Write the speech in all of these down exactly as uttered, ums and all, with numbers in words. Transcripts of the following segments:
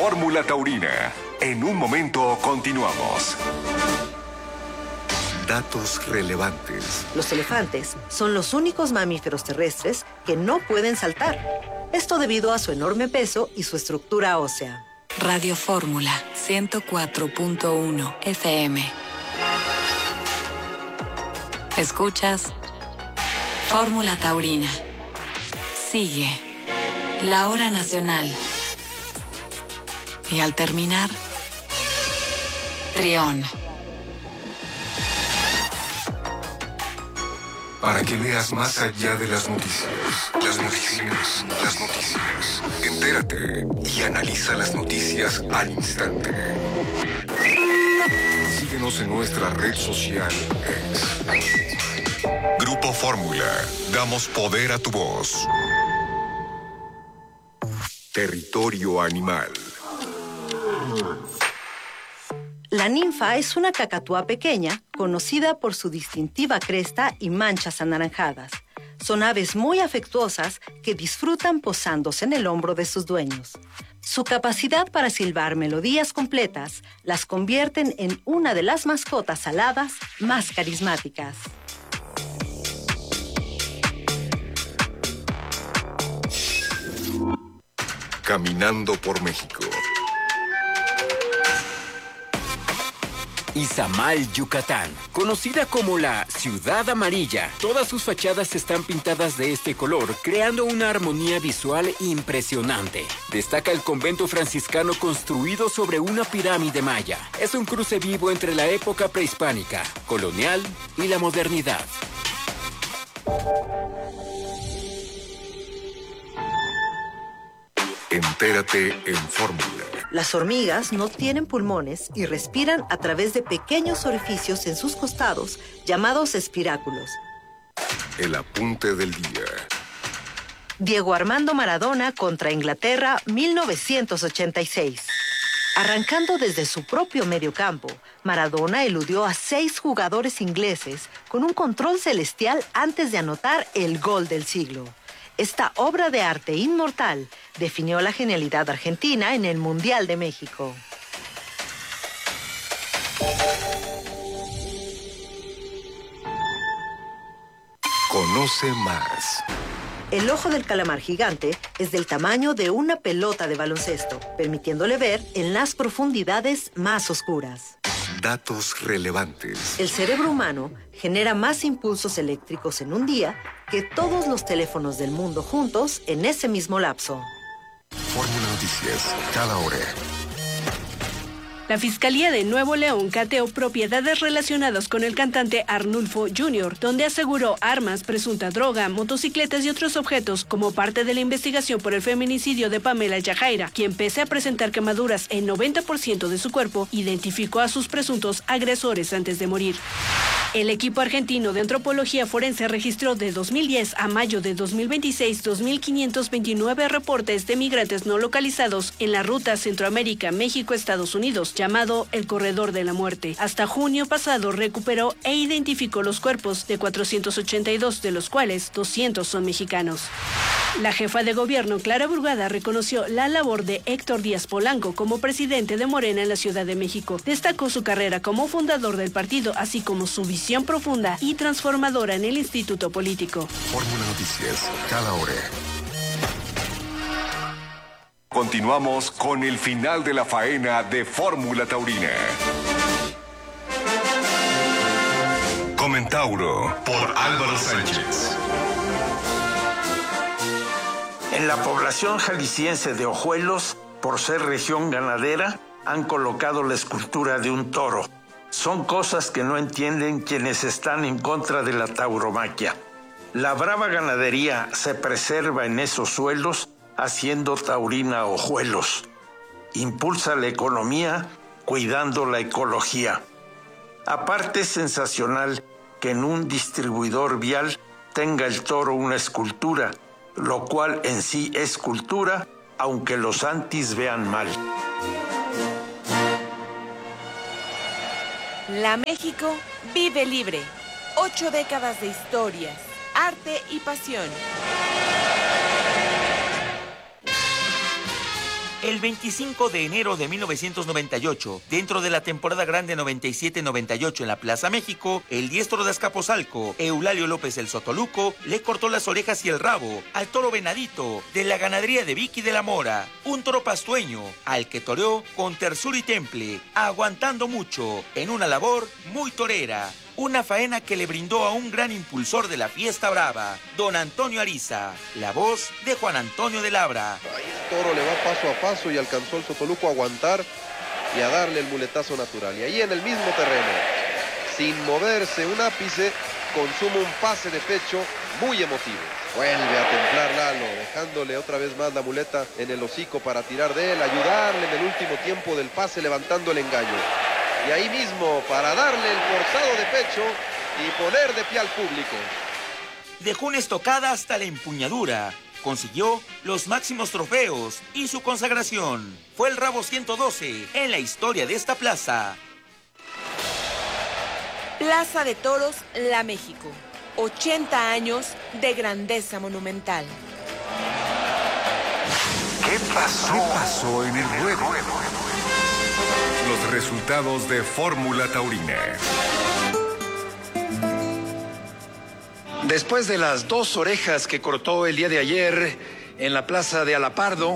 Fórmula Taurina. En un momento continuamos. Datos relevantes. Los elefantes son los únicos mamíferos terrestres que no pueden saltar. Esto debido a su enorme peso y su estructura ósea. Radio Fórmula ciento cuatro punto uno F M. Escuchas Fórmula Taurina. Sigue la hora nacional. Y al terminar, Trión. Para que veas más allá de las noticias. Las noticias, las noticias. Entérate y analiza las noticias al instante. Síguenos en nuestra red social X. Grupo Fórmula. Damos poder a tu voz. Territorio animal. La ninfa es una cacatúa pequeña, conocida por su distintiva cresta y manchas anaranjadas. Son aves muy afectuosas que disfrutan posándose en el hombro de sus dueños. Su capacidad para silbar melodías completas las convierten en una de las mascotas aladas más carismáticas. Caminando por México. Izamal, Yucatán, conocida como la Ciudad Amarilla. Todas sus fachadas están pintadas de este color, creando una armonía visual impresionante. Destaca el convento franciscano construido sobre una pirámide maya. Es un cruce vivo entre la época prehispánica, colonial y la modernidad. Entérate en Fórmula. Las hormigas no tienen pulmones y respiran a través de pequeños orificios en sus costados, llamados espiráculos. El apunte del día. Diego Armando Maradona contra Inglaterra, mil novecientos ochenta y seis. Arrancando desde su propio mediocampo, Maradona eludió a seis jugadores ingleses con un control celestial antes de anotar el gol del siglo. Esta obra de arte inmortal definió la genialidad argentina en el Mundial de México. Conoce más. El ojo del calamar gigante es del tamaño de una pelota de baloncesto, permitiéndole ver en las profundidades más oscuras. Datos relevantes. El cerebro humano genera más impulsos eléctricos en un día que todos los teléfonos del mundo juntos en ese mismo lapso. Fórmula Noticias, cada hora. La Fiscalía de Nuevo León cateó propiedades relacionadas con el cantante Arnulfo junior, donde aseguró armas, presunta droga, motocicletas y otros objetos como parte de la investigación por el feminicidio de Pamela Yajaira, quien pese a presentar quemaduras en noventa por ciento de su cuerpo, identificó a sus presuntos agresores antes de morir. El equipo argentino de antropología forense registró de dos mil diez a mayo de dos mil veintiséis dos mil quinientos veintinueve reportes de migrantes no localizados en la ruta Centroamérica, México, Estados Unidos, llamado el Corredor de la Muerte. Hasta junio pasado recuperó e identificó los cuerpos de cuatrocientos ochenta y dos, de los cuales doscientos son mexicanos. La jefa de gobierno, Clara Brugada, reconoció la labor de Héctor Díaz Polanco como presidente de Morena en la Ciudad de México. Destacó su carrera como fundador del partido, así como su visión profunda y transformadora en el instituto político. Fórmula Noticias, cada hora. Continuamos con el final de la faena de Fórmula Taurina. Comentauro por Álvaro Sánchez. En la población jalisciense de Ojuelos, por ser región ganadera, han colocado la escultura de un toro. Son cosas que no entienden quienes están en contra de la tauromaquia. La brava ganadería se preserva en esos suelos haciendo taurina Ojuelos. Impulsa la economía cuidando la ecología. Aparte es sensacional que en un distribuidor vial tenga el toro una escultura, lo cual en sí es cultura, aunque los antis vean mal. La México vive libre. Ocho décadas de historias, arte y pasión. El veinticinco de enero de mil novecientos noventa y ocho, dentro de la temporada grande noventa y siete noventa y ocho en la Plaza México, el diestro de Azcapotzalco, Eulalio López el Sotoluco, le cortó las orejas y el rabo al toro Venadito de la ganadería de Vicky de la Mora, un toro pastueño al que toreó con tersura y temple, aguantando mucho en una labor muy torera. Una faena que le brindó a un gran impulsor de la fiesta brava, don Antonio Ariza, la voz de Juan Antonio de Labra. Ahí el toro le va paso a paso y alcanzó el Sotoluco a aguantar y a darle el muletazo natural. Y ahí en el mismo terreno, sin moverse un ápice, consuma un pase de pecho muy emotivo. Vuelve a templar Lalo, dejándole otra vez más la muleta en el hocico para tirar de él, ayudarle en el último tiempo del pase levantando el engaño. Y ahí mismo para darle el forzado de pecho y poner de pie al público. Dejó una estocada hasta la empuñadura. Consiguió los máximos trofeos y su consagración. Fue el rabo ciento doce en la historia de esta plaza. Plaza de Toros, La México. ochenta años de grandeza monumental. ¿Qué pasó? ¿Qué pasó en el ruedo? Los resultados de Fórmula Taurina. Después de las dos orejas que cortó el día de ayer en la plaza de Alapardo,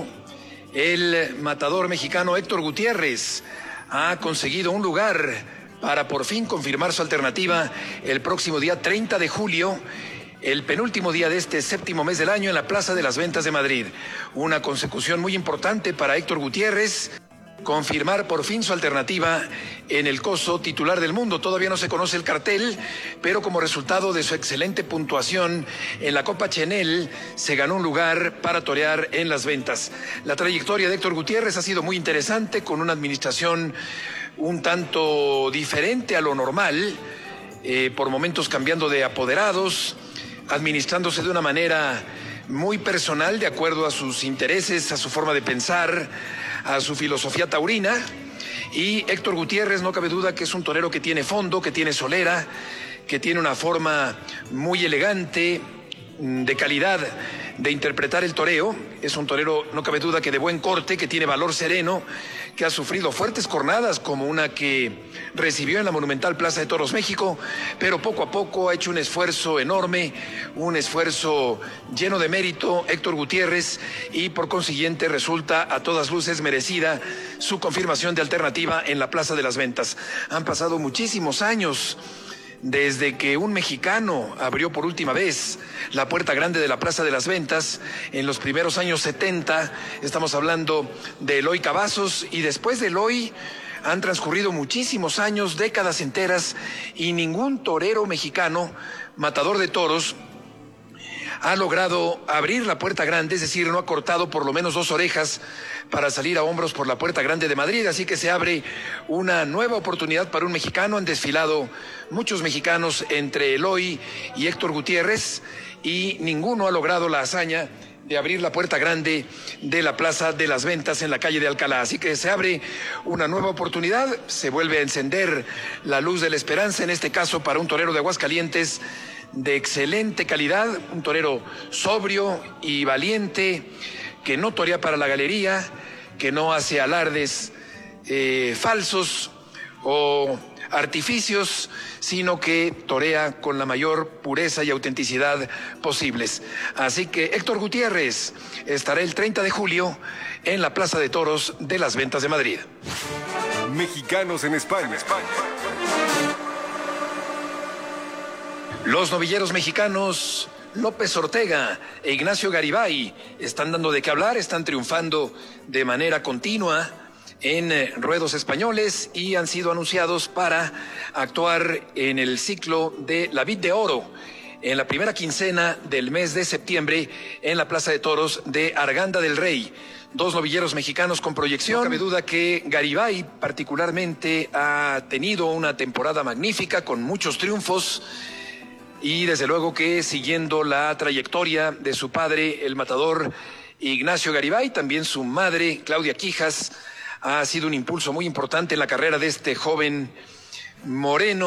el matador mexicano Héctor Gutiérrez ha conseguido un lugar para por fin confirmar su alternativa el próximo día treinta de julio, el penúltimo día de este séptimo mes del año en la Plaza de las Ventas de Madrid. Una consecución muy importante para Héctor Gutiérrez, confirmar por fin su alternativa en el coso titular del mundo. Todavía no se conoce el cartel, pero como resultado de su excelente puntuación en la Copa Chenel, se ganó un lugar para torear en las ventas. La trayectoria de Héctor Gutiérrez ha sido muy interesante, con una administración un tanto diferente a lo normal, eh, por momentos cambiando de apoderados, administrándose de una manera muy personal, de acuerdo a sus intereses, a su forma de pensar, a su filosofía taurina. Y Héctor Gutiérrez, no cabe duda que es un torero que tiene fondo, que tiene solera, que tiene una forma muy elegante, de calidad de interpretar el toreo. Es un torero, no cabe duda, que de buen corte, que tiene valor sereno, que ha sufrido fuertes cornadas como una que recibió en la monumental Plaza de Toros México, pero poco a poco ha hecho un esfuerzo enorme, un esfuerzo lleno de mérito Héctor Gutiérrez, y por consiguiente resulta a todas luces merecida su confirmación de alternativa en la Plaza de las Ventas. Han pasado muchísimos años desde que un mexicano abrió por última vez la puerta grande de la Plaza de las Ventas en los primeros años setenta. Estamos hablando de Eloy Cavazos, y después de Eloy han transcurrido muchísimos años, décadas enteras, y ningún torero mexicano, matador de toros, ha logrado abrir la puerta grande, es decir, no ha cortado por lo menos dos orejas para salir a hombros por la puerta grande de Madrid. Así que se abre una nueva oportunidad para un mexicano. Han desfilado muchos mexicanos entre Eloy y Héctor Gutiérrez, y ninguno ha logrado la hazaña de abrir la puerta grande de la Plaza de las Ventas en la calle de Alcalá. Así que se abre una nueva oportunidad, se vuelve a encender la luz de la esperanza, en este caso para un torero de Aguascalientes de excelente calidad, un torero sobrio y valiente, que no torea para la galería, que no hace alardes eh, falsos o artificios, sino que torea con la mayor pureza y autenticidad posibles. Así que Héctor Gutiérrez estará el treinta de julio en la Plaza de Toros de las Ventas de Madrid. Mexicanos en España. Los novilleros mexicanos López Ortega e Ignacio Garibay están dando de qué hablar, están triunfando de manera continua en eh, ruedos españoles, y han sido anunciados para actuar en el ciclo de la Vid de Oro en la primera quincena del mes de septiembre en la Plaza de Toros de Arganda del Rey. Dos novilleros mexicanos con proyección. No cabe duda que Garibay particularmente ha tenido una temporada magnífica con muchos triunfos, y desde luego que siguiendo la trayectoria de su padre, el matador Ignacio Garibay, también su madre, Claudia Quijas, ha sido un impulso muy importante en la carrera de este joven moreno.